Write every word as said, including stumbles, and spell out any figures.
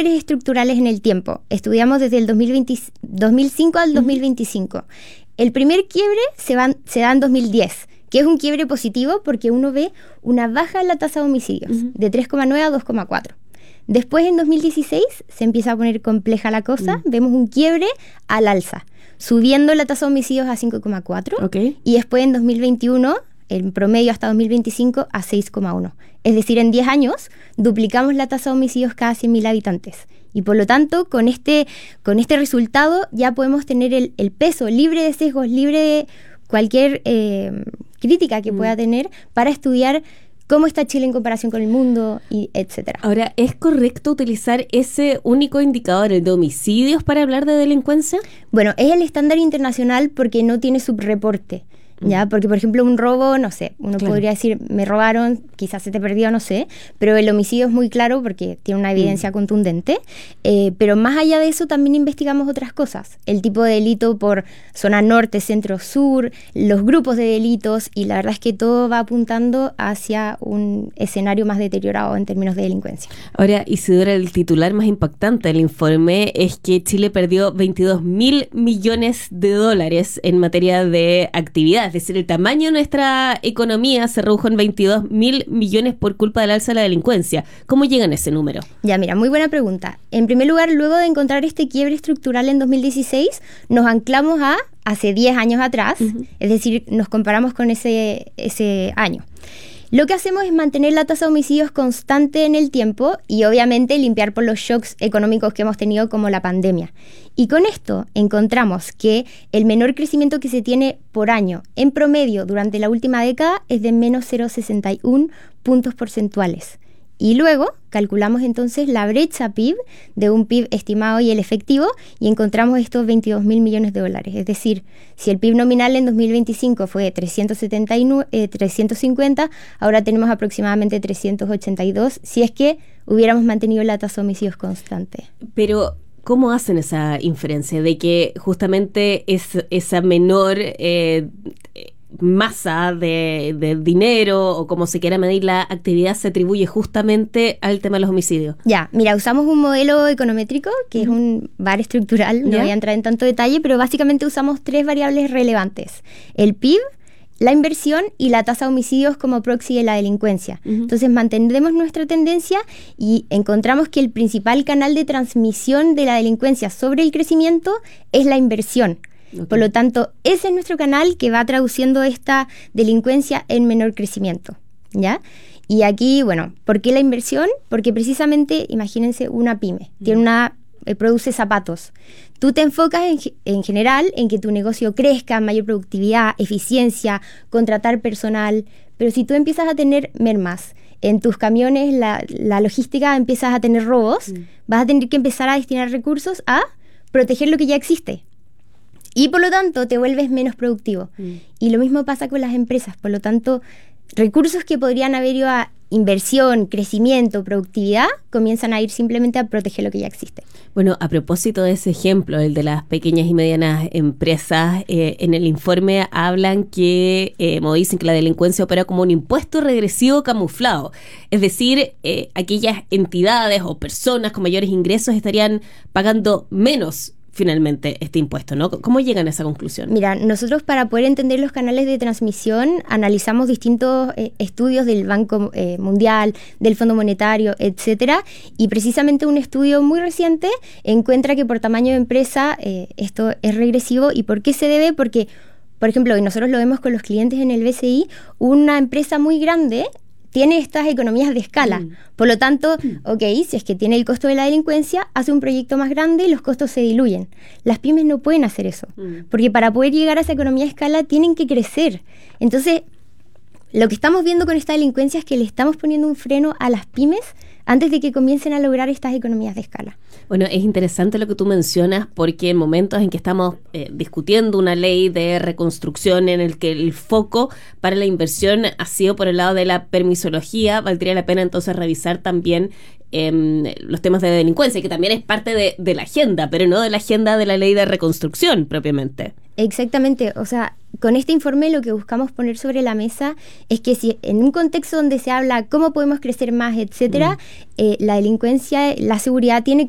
quiebres estructurales en el tiempo. Estudiamos desde el dos mil veinte, dos mil cinco al dos mil veinticinco. El primer quiebre se, van, se da en dos mil diez, que es un quiebre positivo porque uno ve una baja en la tasa de homicidios, uh-huh. de tres coma nueve a dos coma cuatro. Después, en dos mil dieciséis, se empieza a poner compleja la cosa, uh-huh. vemos un quiebre al alza, subiendo la tasa de homicidios a cinco coma cuatro, okay. y después en dos mil veintiuno, en promedio hasta dos mil veinticinco, a seis coma uno. Es decir, en diez años duplicamos la tasa de homicidios cada cien mil habitantes. Y por lo tanto, con este, con este resultado ya podemos tener el, el peso libre de sesgos, libre de cualquier eh, crítica que mm. pueda tener para estudiar cómo está Chile en comparación con el mundo, y etcétera. Ahora, ¿es correcto utilizar ese único indicador, el de homicidios, para hablar de delincuencia? Bueno, es el estándar internacional porque no tiene subreporte. ¿Ya? Porque, por ejemplo, un robo, no sé, uno claro. podría decir, me robaron, quizás se te perdió, no sé, pero el homicidio es muy claro porque tiene una evidencia mm. contundente, eh, pero más allá de eso también investigamos otras cosas, el tipo de delito por zona norte, centro, sur, los grupos de delitos, y la verdad es que todo va apuntando hacia un escenario más deteriorado en términos de delincuencia. Ahora, Isidora, el titular más impactante del informe es que Chile perdió veintidós mil millones de dólares en materia de actividad. Es decir, el tamaño de nuestra economía se redujo en veintidós mil millones por culpa del alza de la delincuencia. ¿Cómo llegan a ese número? Ya, mira, muy buena pregunta. En primer lugar, luego de encontrar este quiebre estructural en dos mil dieciséis, nos anclamos a hace diez años atrás, uh-huh. es decir, nos comparamos con ese, ese año. Lo que hacemos es mantener la tasa de homicidios constante en el tiempo y obviamente limpiar por los shocks económicos que hemos tenido como la pandemia. Y con esto encontramos que el menor crecimiento que se tiene por año en promedio durante la última década es de menos cero coma sesenta y uno puntos porcentuales. Y luego calculamos entonces la brecha P I B de un P I B estimado y el efectivo y encontramos estos veintidós mil millones de dólares. Es decir, si el P I B nominal en dos mil veinticinco fue de trescientos setenta y nueve, eh, trescientos cincuenta, ahora tenemos aproximadamente trescientos ochenta y dos si es que hubiéramos mantenido la tasa de homicidios constante. Pero ¿cómo hacen esa inferencia de que justamente es esa menor eh, masa de, de dinero o como se quiera medir la actividad se atribuye justamente al tema de los homicidios? Ya, mira, usamos un modelo econométrico que uh-huh. es un V A R estructural, no ¿Ya? voy a entrar en tanto detalle, pero básicamente usamos tres variables relevantes: el P I B, la inversión y la tasa de homicidios como proxy de la delincuencia. Uh-huh. Entonces mantenemos nuestra tendencia y encontramos que el principal canal de transmisión de la delincuencia sobre el crecimiento es la inversión. Okay. Por lo tanto, ese es nuestro canal que va traduciendo esta delincuencia en menor crecimiento, ¿ya? Y aquí, bueno, ¿por qué la inversión? Porque precisamente, imagínense una pyme, mm. tiene una, eh, produce zapatos. Tú te enfocas en, en general en que tu negocio crezca, mayor productividad, eficiencia, contratar personal, pero si tú empiezas a tener mermas en tus camiones, la, la logística, empiezas a tener robos, mm. vas a tener que empezar a destinar recursos a proteger lo que ya existe. Y por lo tanto te vuelves menos productivo. Mm. Y lo mismo pasa con las empresas. Por lo tanto, recursos que podrían haber ido a inversión, crecimiento, productividad, comienzan a ir simplemente a proteger lo que ya existe. Bueno, a propósito de ese ejemplo, el de las pequeñas y medianas empresas, eh, en el informe hablan que, eh, como dicen, que la delincuencia opera como un impuesto regresivo camuflado. Es decir, eh, aquellas entidades o personas con mayores ingresos estarían pagando menos finalmente este impuesto, ¿no? ¿Cómo llegan a esa conclusión? Mira, nosotros para poder entender los canales de transmisión analizamos distintos eh, estudios del Banco eh, Mundial, del Fondo Monetario, etcétera, y precisamente un estudio muy reciente encuentra que por tamaño de empresa eh, esto es regresivo. ¿Y por qué se debe? Porque, por ejemplo, y nosotros lo vemos con los clientes en el B C I, una empresa muy grande tiene estas economías de escala. Mm. Por lo tanto, ok, si es que tiene el costo de la delincuencia, hace un proyecto más grande y los costos se diluyen. Las pymes no pueden hacer eso, mm. porque para poder llegar a esa economía de escala tienen que crecer. Entonces, lo que estamos viendo con esta delincuencia es que le estamos poniendo un freno a las pymes antes de que comiencen a lograr estas economías de escala. Bueno, es interesante lo que tú mencionas porque en momentos en que estamos eh, discutiendo una ley de reconstrucción en el que el foco para la inversión ha sido por el lado de la permisología, valdría la pena entonces revisar también eh, los temas de delincuencia, que también es parte de, de la agenda, pero no de la agenda de la ley de reconstrucción propiamente. Exactamente, o sea, con este informe lo que buscamos poner sobre la mesa es que si en un contexto donde se habla cómo podemos crecer más, etcétera, mm. eh, la delincuencia, la seguridad tiene que